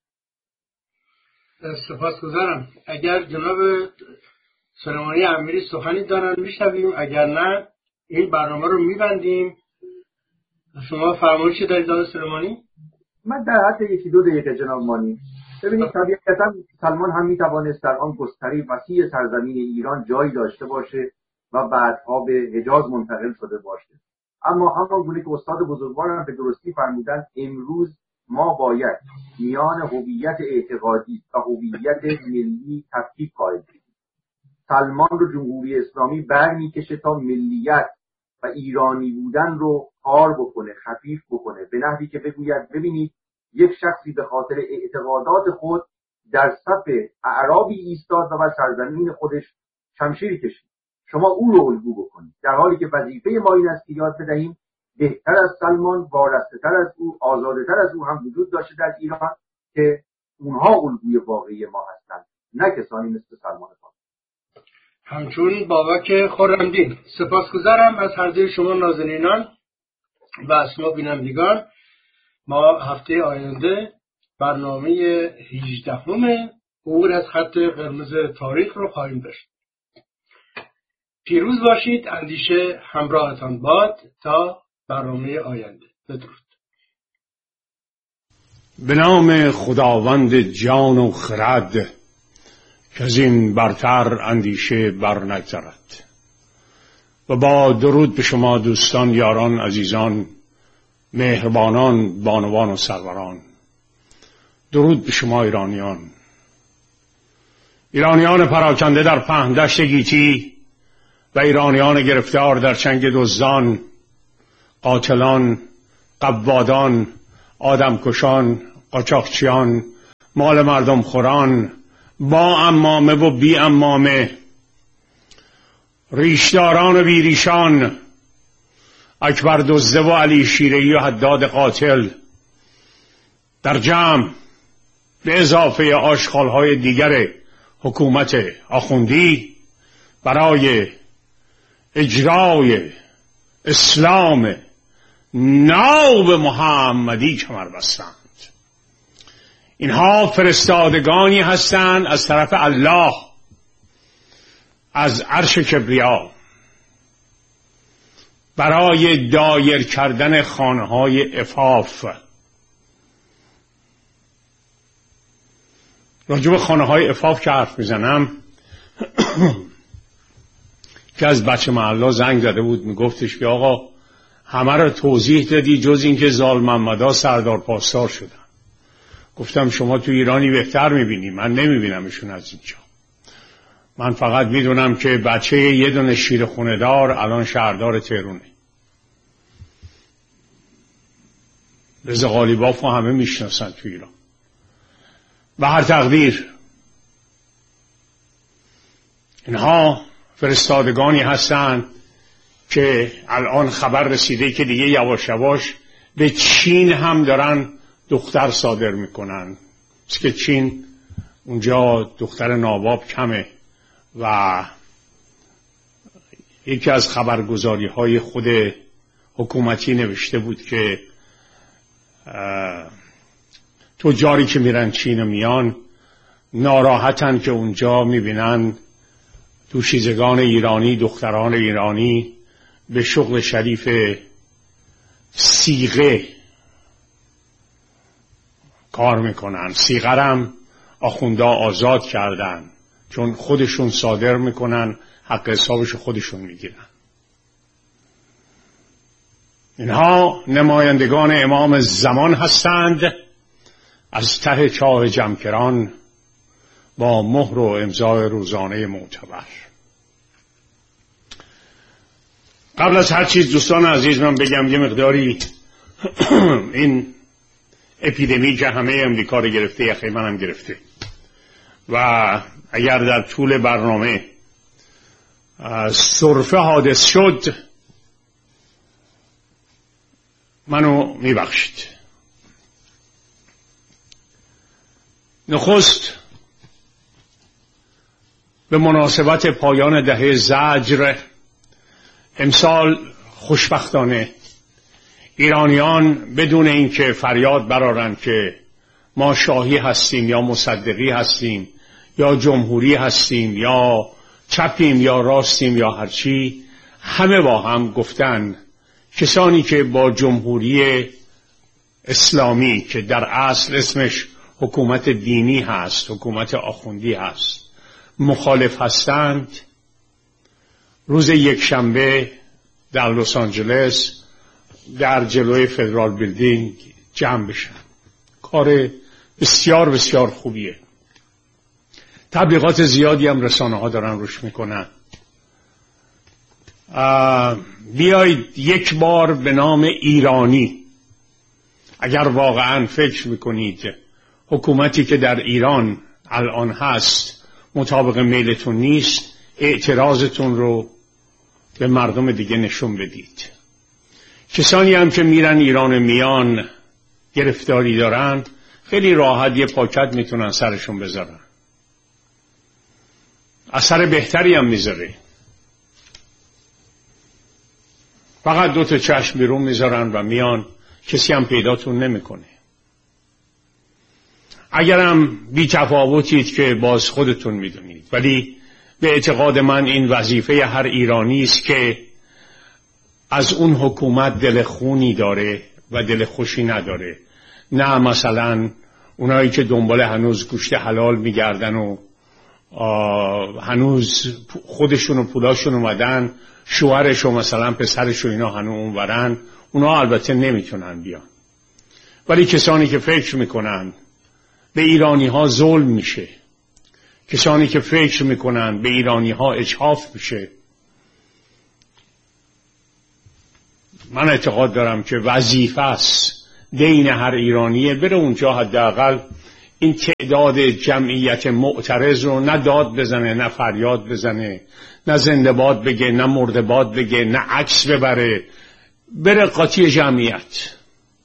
سپاسگزارم. اگر جناب سلیمانی امیری سخنی دارن میشنویم، اگر نه این برنامه رو میبندیم. شما فرمایشی دارید جناب سلیمانی؟ من در حد 1-2 دقیقه جناب مانی. ببینید طبیعتاً سلمان هم میتوانست در آن گستره وسیع سرزمین ایران جایی داشته باشه و بعدها به حجاز منتقل شده باشه، اما همان گونه که استاد بزرگوارم به درستی فرمودند، امروز ما باید میان هویت اعتقادی و هویت ملی تفکیک قائل بشیم. سلمان رو جمهوری اسلامی برمی‌کشه تا ملیت و ایرانی بودن رو کار بکنه، خفیف بکنه، به نحوی که بگوید ببینید یک شخصی به خاطر اعتقادات خود در صف اعرابی ایستاد و بر سرزمین خودش شمشیری کشید، شما او رو الگو بکنید، در حالی که وظیفه ما این است که یاد بدهیم بهتر از سلمان، وارسته‌تر از او، آزاده‌تر از او هم وجود داشته در ایران که اونها الگوی واقعی ما هستند، نه کسانی مثل سلمان پارسی. همچون بابک خرمدین. سپاسگزارم از حضور شما نازنینان و از شما بینندگان. ما هفته آینده برنامه 18 عبور از خط قرمز تاریخ رو خواهیم داشت. پیروز باشید. اندیشه همراهتان باد تا برنامه آینده. بدرود. به نام خداوند جان و خرد که از این برتر اندیشه بر نگذرد. و با درود به شما دوستان، یاران، عزیزان، مهربانان، بانوان و سروران. درود به شما ایرانیان پراکنده در پهندشت گیتی و ایرانیان گرفتار در چنگ دزدان، قاتلان، قوادان، آدمکشان، قاچاقچیان مال مردم خوران، با امامه و بی امامه، ریشداران و بیریشان، اکبر دزده و علی شیره‌ای و حداد قاتل، در جمع به اضافه آشغال‌های دیگر حکومت آخوندی برای اجرای اسلام ناب محمدی کمر بستند. اینها فرستادگانی هستند از طرف الله از عرش کبریا برای دایر کردن خانه‌های عفاف. راجع به خانه‌های عفاف که حرف میزنم که از بچه محلا زنگ زده بود میگفتش که آقا همه رو توضیح دادی جز این که زال محمدا سردار پاسدار شدن. گفتم شما تو ایرانی بهتر میبینی، من نمیبینمشون از اینجا. من فقط میدونم که بچه یه دونه شیر خوندار الان شهردار تهرونه. رضا قالیباف همه میشناسن تو ایران. به هر تقدیر اینها فرستادگانی هستند که الان خبر رسیده که دیگه یواش یواش به چین هم دارن دختر صادر میکنن. بس که چین اونجا دختر نواب کمه و یکی از خبرگزاری های خود حکومتی نوشته بود که تجاری که میرن چین و میان ناراحتن که اونجا میبینن دوشیزگان ایرانی، دختران ایرانی به شغل شریف صیغه کار میکنن. صیغه‌ام آخوندا آزاد کردن چون خودشون صادر میکنن، حق حسابش خودشون میگیرن. اینها نمایندگان امام زمان هستند از ته چاه جمکران با مهر و امضای روزانه معتبر. قبل از هر چیز دوستان عزیز من بگم یه مقداری این اپیدمی که همه امریکا رو گرفته یخی منم گرفته و اگر در طول برنامه سرفه حادث شد منو میبخشید. نخست به مناسبت پایان دهه زجر امسال خوشبختانه ایرانیان بدون اینکه فریاد برارن که ما شاهی هستیم یا مصدقی هستیم یا جمهوری هستیم یا چپیم یا راستیم یا هرچی، همه با هم گفتن کسانی که با جمهوری اسلامی که در اصل اسمش حکومت دینی هست، حکومت آخوندی هست، مخالف هستند، روز یکشنبه در لس آنجلس در جلوی فدرال بیلدینگ جمع بشن. کار بسیار بسیار خوبیه. تبلیغات زیادی هم رسانه ها دارن روش میکنن. بیایید یک بار به نام ایرانی، اگر واقعا فکر میکنید حکومتی که در ایران الان هست مطابق میلتون نیست، اعتراضتون رو به مردم دیگه نشون بدید. کسانی هم که میرن ایران میان گرفتاری دارن خیلی راحت یه پاکت میتونن سرشون بذارن، اثر بهتری هم میذاره. فقط 2 تا چشم بیرون میذارن و میان، کسی هم پیداتون نمیکنه. اگرم بی تفاوتید که باز خودتون میدونید، ولی به اعتقاد من این وظیفه هر ایرانی است که از اون حکومت دل خونی داره و دل خوشی نداره. نه مثلا اونایی که دنبال هنوز گوشت حلال میگردن و هنوز خودشون و پولاشون اومدن، شوهرش و مثلا پسرش و اینا هنوز اونورن، اونا البته نمیتونن بیان. ولی کسانی که فکر میکنن به ایرانی ها ظلم میشه، کسانی که فکر میکنن به ایرانی ها اجحاف میشه، من اعتقاد دارم که وظیفه است دین هر ایرانیه بره اونجا حداقل این تعداد جمعیت معترض رو نه داد بزنه، نه فریاد بزنه، نه زنده باد بگه، نه مرده باد بگه، نه عکس ببره، بره قاطی جمعیت.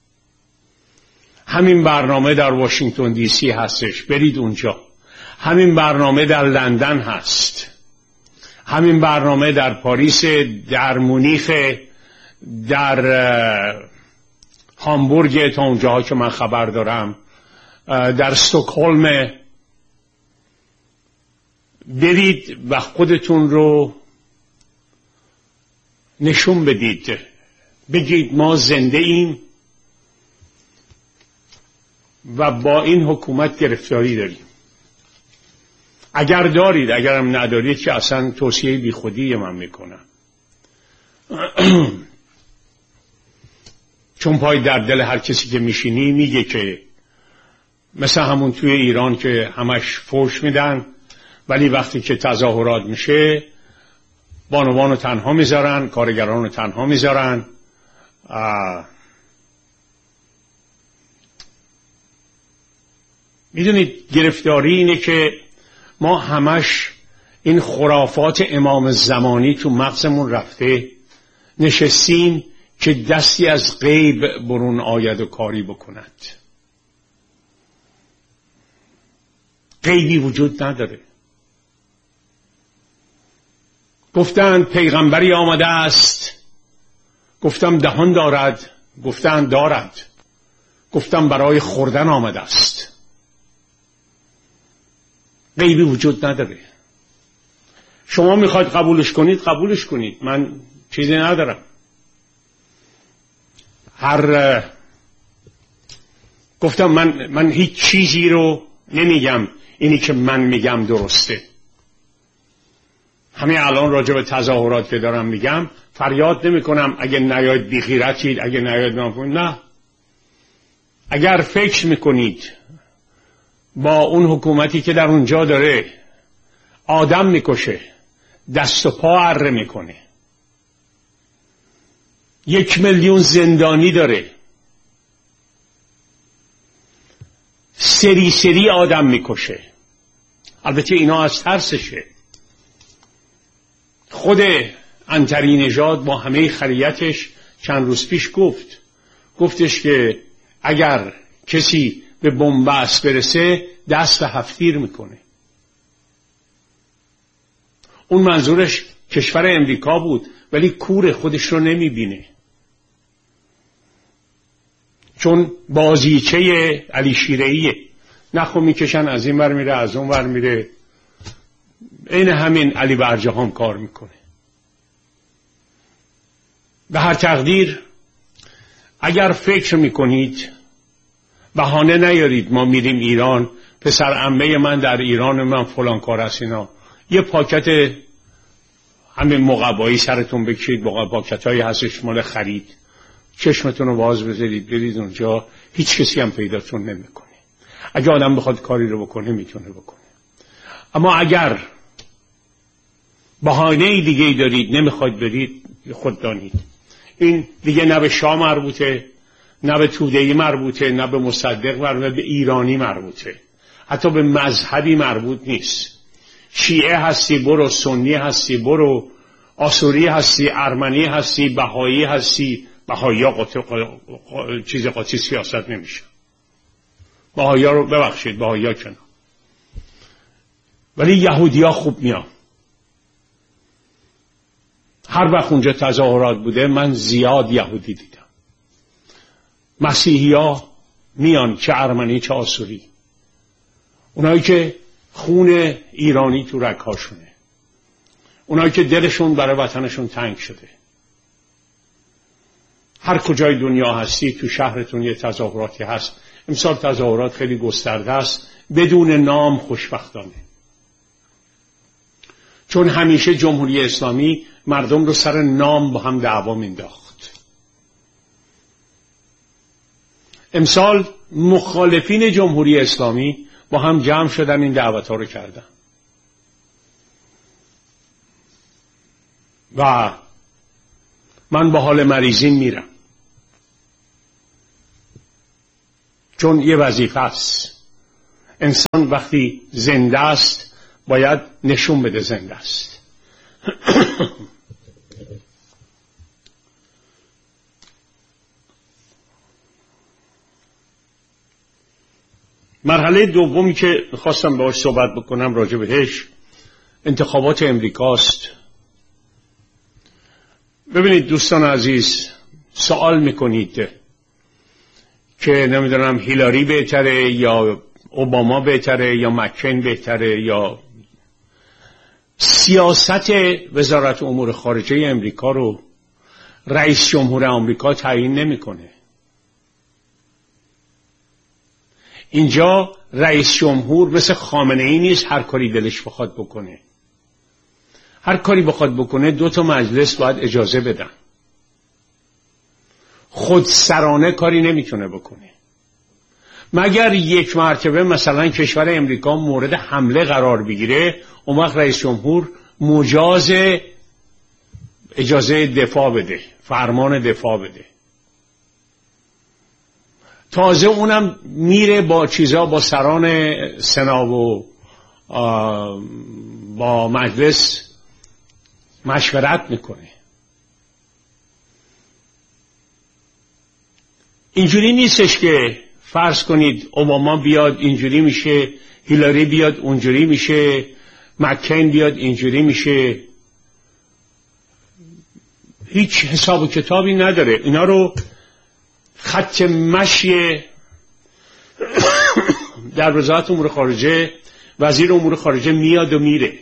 همین برنامه در واشنگتن دی سی هستش، برید اونجا. همین برنامه در لندن هست، همین برنامه در پاریس، در مونیخ، در هامبورگ تا اونجاها که من خبر دارم، در استکهلم. برید و خودتون رو نشون بدید، بگید ما زنده ایم و با این حکومت گرفتاری داریم. اگر دارید، اگرم ندارید که اصلا توصیه بی خودی من میکنم. چون پای در دل هر کسی که میشینی میگه که مثل همون توی ایران که همش فوش میدن، ولی وقتی که تظاهرات میشه بانوان رو تنها میذارن، کارگران رو تنها میذارن. میدونید گرفتاری اینه که ما همش این خرافات امام زمانی تو مغزمون رفته، نشستیم که دستی از غیب برون آید و کاری بکند. غیبی وجود نداره. گفتند پیغمبری آمده است، گفتم دهان دارد، گفتند دارد، گفتم برای خوردن آمده است. غیبی وجود نداره. شما میخواید قبولش کنید، قبولش کنید، من چیزی ندارم. گفتم من هیچ چیزی رو نمیگم اینی که من میگم درسته. همین الان راجع به تظاهرات که دارم میگم فریاد نمی کنم اگه نیاید بی‌غیرتید، اگه نیاید نه. اگر فکر میکنید با اون حکومتی که در اونجا داره آدم میکشه، دست و پا اره میکنه، 1 میلیون زندانی داره، سری آدم میکشه، البته اینا از ترسشه. خود عنتری نژاد با همه خریتش چند روز پیش گفتش که اگر کسی به بنبست برسه دست به هفتیر میکنه. اون منظورش کشور امریکا بود، ولی کور خودش رو نمیبینه، چون بازیچه علی شیره‌ایه. نخو میکشن، از این ور میره از اون ور میره، این همین علی برجهام کار میکنه. به هر تقدیر اگر فکر میکنید بهانه نیارید ما میریم ایران، پسر عمه من در ایران، من فلان کار است، اینا یه پاکت همین مقوایی سرتون بکشید، پاکت هایی هستش مال خرید، چشمتون رو باز بذارید برید اونجا، هیچ کسی هم پیداتون نمیکنه. اگه آدم بخواد کاری رو بکنه میتونه بکنه. اما اگر بهانه دیگه دارید نمیخواید برید، خود دانید این دیگه نه به شاه مربوطه، نه به توده‌ای مربوطه، نه به مصدق مربوطه، به ایرانی مربوطه، حتی به مذهبی مربوط نیست. شیعه هستی برو، سنی هستی برو، آسوری هستی، ارمنی هستی، بهایی هستی. بهایی ها چیز قاطی سیاست نمیشه. بهایی ها رو ببخشید، بهایی ها کنه، ولی یهودی ها خوب میان. هر وقت اونجا تظاهرات بوده من زیاد یهودی دیدم. مسیحی ها میان، چه ارمنی چه آسوری، اونایی که خون ایرانی تو رگهاشونه، اونایی که دلشون برای وطنشون تنگ شده. هر کجای دنیا هستی تو شهرتون یه تظاهراتی هست. امسال تظاهرات خیلی گسترده است، بدون نام خوشبختانه، چون همیشه جمهوری اسلامی مردم رو سر نام با هم دعوا مینداخت. امسال مخالفین جمهوری اسلامی با هم جمع شدن این دعوت‌ها رو کردن و من با حال مریضین میرم، چون یه وظیفه است. انسان وقتی زنده است باید نشون بده زنده است. مرحله دومی که خواستم باهاش صحبت بکنم راجع بهش انتخابات امریکاست. ببینید دوستان عزیز، سوال میکنید که نمیدونم هیلاری بهتره یا اوباما بهتره یا مکین بهتره یا سیاست وزارت امور خارجه امریکا رو رئیس جمهور آمریکا تعیین نمیکنه. اینجا رئیس جمهور مثل خامنه ای نیست هر کاری دلش بخواد بکنه. هر کاری بخواد بکنه 2 مجلس باید اجازه بدن. خودسرانه کاری نمیتونه بکنه. مگر یک مرتبه مثلا کشور امریکا مورد حمله قرار بگیره، اون وقت رئیس جمهور مجاز اجازه دفاع بده، فرمان دفاع بده. تازه اونم میره با چیزا با سران سنا و با مجلس مشورت میکنه. اینجوری نیستش که فرض کنید اوباما بیاد اینجوری میشه، هیلاری بیاد اونجوری میشه، مکین بیاد اینجوری میشه. هیچ حساب و کتابی نداره. اینا رو خط مشی در وزارت امور خارجه وزیر امور خارجه میاد و میره.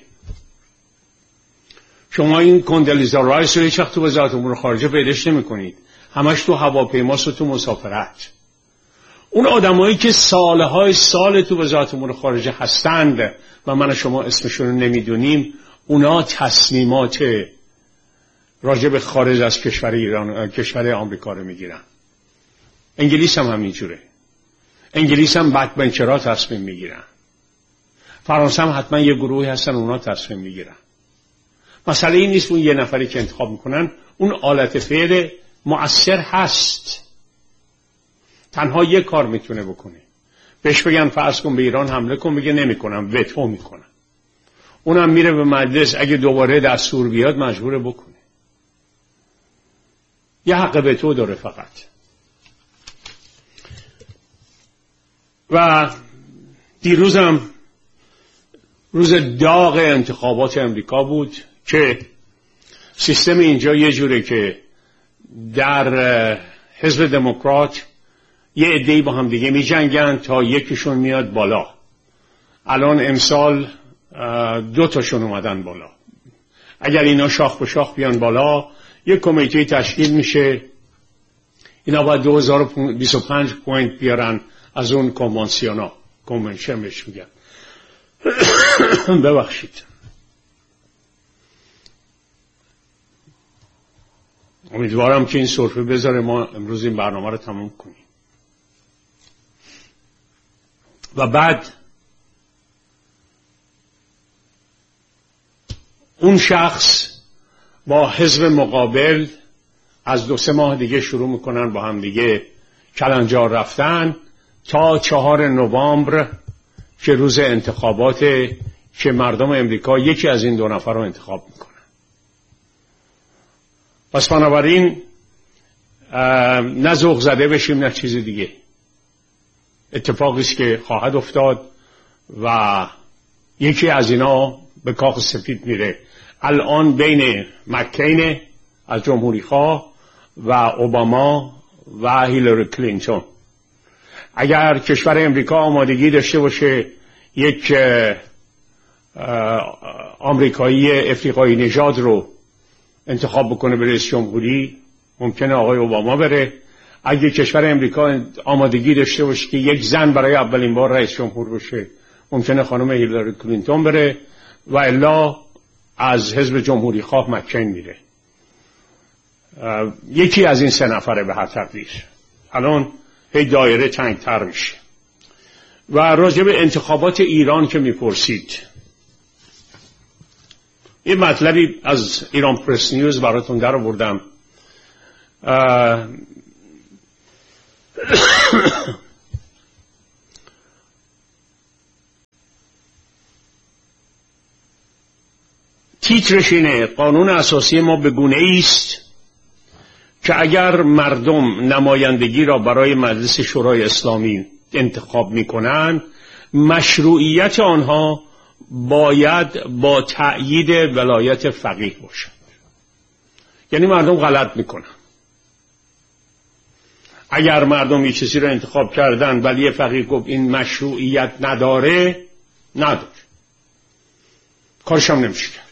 شما این کندلیزا رایس رو هیچ وقت تو وزارت امور خارجه پیداش نمی‌کنید. همش تو هواپیماست و تو مسافرت. اون آدمایی که سالهای سال تو وزارت امور خارجه هستند و من و شما اسمشون رو نمیدونیم، اونا تصمیمات راجع به خارج از کشور ایران، کشور آمریکا رو میگیرن. انگلیس هم همینجوره. انگلیس هم بکبنچرها تصمیم میگیرن. فرانسه هم حتما یه گروهی هستن اونا تصمیم میگیرن. مسئله این نیست اون یه نفری که انتخاب میکنن اون آلت فعل مؤثر هست. تنها یه کار میتونه بکنه. بهش بگن فرض کن به ایران حمله کن، بگه نمیکنم، وتو میکنم. اونم میره به مجلس، اگه دوباره دستور بیاد مجبوره بکنه. یه حق وتو داره فقط. و دیروزم روز داغ انتخابات امریکا بود که سیستم اینجا یه جوره که در حزب دموکرات یه عده‌ای با هم دیگه می جنگن تا یکیشون میاد بالا. الان امسال 2 تاشون اومدن بالا. اگر اینا شاخ به شاخ بیان بالا یک کمیته تشکیل میشه. اینا باید 2025 پوینت بیارن از اون کنونشن بهش میگن. ببخشید. امیدوارم که این سرفه بذاره ما امروز این برنامه رو تموم کنیم. و بعد اون شخص با حزب مقابل از 2-3 ماه دیگه شروع میکنن با هم دیگه کلنجار رفتن تا 4 نوامبر که روز انتخابات که مردم امریکا یکی از این 2 نفر رو انتخاب میکنن. پس بنابراین نه ذوق زده بشیم نه چیز دیگه. اتفاقی است که خواهد افتاد و یکی از اینا به کاخ سفید میره. الان بین مکین از جمهوری خواه و اوباما و هیلاری کلینتون. اگر کشور امریکا آمادگی داشته باشه یک آمریکایی افریقایی نژاد رو انتخاب بکنه به رئیس جمهوری، ممکنه آقای اوباما بره. اگه کشور امریکا آمادگی داشته باشه که یک زن برای اولین بار رئیس جمهور بشه، ممکنه خانم هیلاری کلینتون بره و الا از حزب جمهوری خواه مکین میره. یکی از این 3 نفره به هر تقدیر. الان هی دایره تنگتر میشه. و راجع به انتخابات ایران که میپرسید، یه مطلبی از ایران پرس نیوز براتون در آوردم. تیترش اینه: قانون اساسی ما به گونه‌ای است که اگر مردم نمایندگی را برای مجلس شورای اسلامی انتخاب می‌کنند، مشروعیت آنها باید با تأیید ولایت فقیه باشد. یعنی مردم غلط میکنن. اگر مردم یه چیزی را انتخاب کردن ولی فقیه گفت این مشروعیت نداره، کارش هم نمیشه کرد.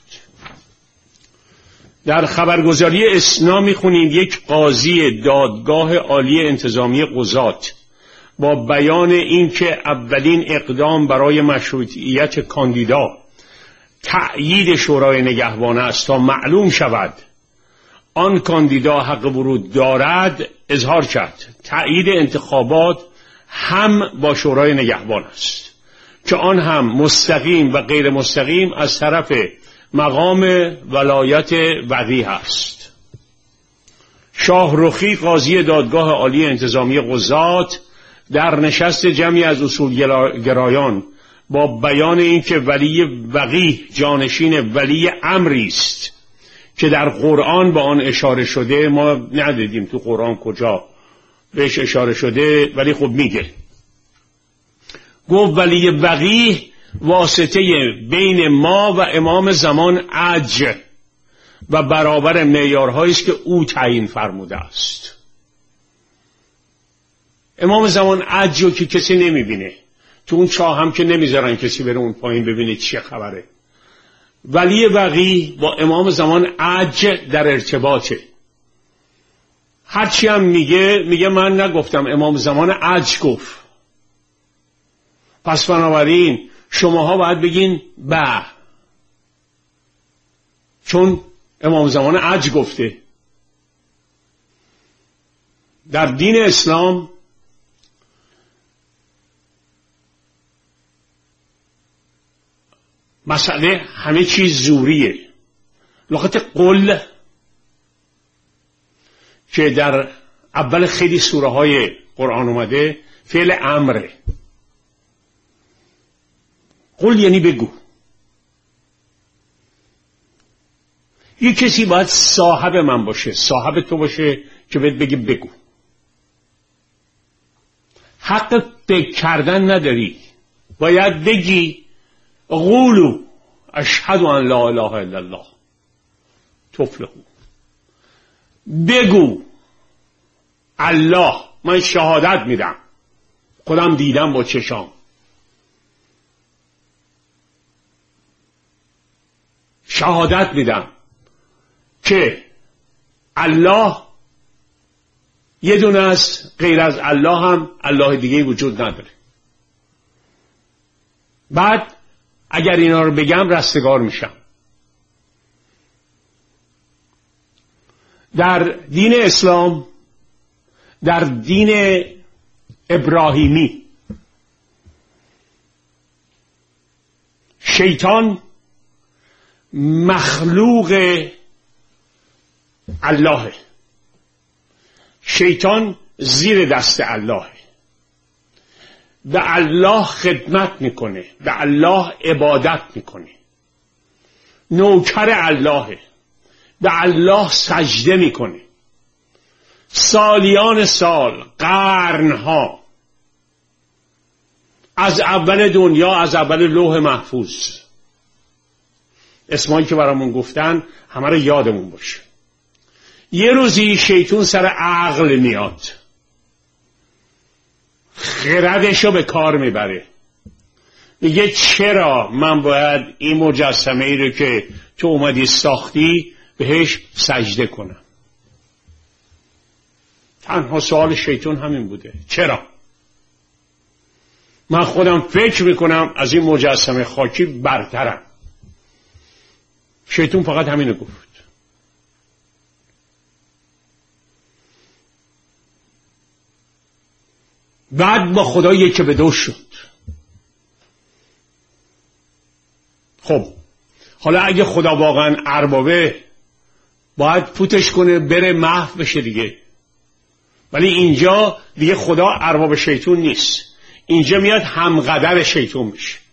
در خبرگزاری اسنا میخونید یک قاضی دادگاه عالی انتظامی قضات با بیان اینکه اولین اقدام برای مشروعیت کاندیدا تأیید شورای نگهبان است تا معلوم شود آن کاندیدا حق ورود دارد، اظهار کرد تأیید انتخابات هم با شورای نگهبان است که آن هم مستقیم و غیر مستقیم از طرف مقام ولایت وقیه است. شاهرخی قاضی دادگاه عالی انتظامی قضات در نشست جمعی از اصولگرایان با بیان اینکه ولی وقیه جانشین ولی امری است که در قرآن با آن اشاره شده، ما ندیدیم تو قرآن کجا بهش اشاره شده ولی خب میگه، گفت ولی وقیه واسطه بین ما و امام زمان عج و برابر معیارهایی است که او تعیین فرموده است. امام زمان عجو که کسی نمیبینه، تو اون چاه هم که نمیذارن کسی بره اون پایین ببینه چه خبره. ولی وقیه با امام زمان عج در ارتباطه. هرچی هم میگه من نگفتم، امام زمان عج گفت. پس بنابراین شماها باید بگین چون امام زمان عج گفته. در دین اسلام مسئله همه چیز زوریه. لغت قل که در اول خیلی سوره های قرآن اومده فعل امره. قل یعنی بگو. یک کسی باید صاحب من باشه، صاحب تو باشه که بهت بگی بگو. حق فکر کردن نداری، باید بگی قولوا اشهد ان لا اله الا الله تفلحوا. بگو الله، من شهادت میدم، خودم دیدم با چشام، شهادت میدم که الله یه دونه است، غیر از الله هم الله دیگه وجود نداره. بعد اگر اینا رو بگم رستگار میشم. در دین اسلام، در دین ابراهیمی، شیطان مخلوق الله، شیطان زیر دست الله، به الله خدمت میکنه، به الله عبادت میکنه، نوکر الله، به الله سجده میکنه. سالیان سال، قرنها، از اول دنیا، از اول لوح محفوظ، اسمایی که برامون گفتن همه رو یادمون باشه. یه روزی شیطان سر عقل میاد، خردشو به کار میبره، میگه چرا من باید این مجسمه ای رو که تو اومدی ساختی بهش سجده کنم؟ تنها سوال شیطان همین بوده، چرا؟ من خودم فکر میکنم از این مجسمه خاکی برترم. شیطان فقط همینو گفت. بعد با خدا یک به دو شد. خب حالا اگه خدا واقعا اربابه باید پوتش کنه بره محو بشه دیگه. ولی اینجا دیگه خدا ارباب شیطان نیست، اینجا میاد همقدر شیطان میشه.